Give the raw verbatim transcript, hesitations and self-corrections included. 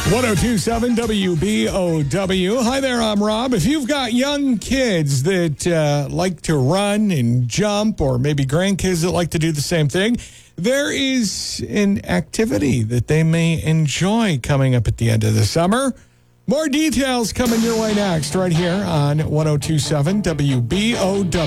ten twenty-seven W B O W. Hi there, I'm Rob. If you've got young kids that uh, like to run and jump, or maybe grandkids that like to do the same thing, there is an activity that they may enjoy coming up at the end of the summer. More details coming your way next, right here on ten twenty-seven W B O W.